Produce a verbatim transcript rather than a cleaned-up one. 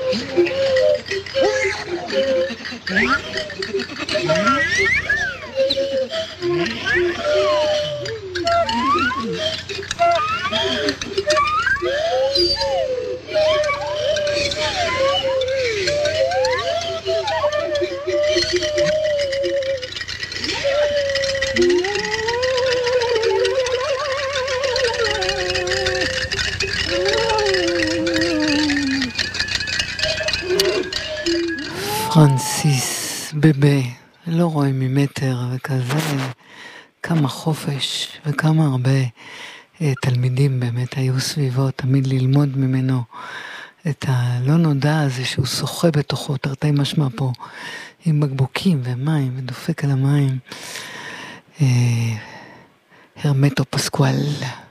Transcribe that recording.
פרנסיס בבה, לא רואה ממטר, וכזה כמה חופש וכמה הרבה אה, תלמידים באמת היו סביבו, תמיד ללמוד ממנו את הלא נודע הזה שהוא שוחה בתוכו, תרתי משמע פה, עם בקבוקים ומים ודופק על המים. אה, הרמטו פסקואל.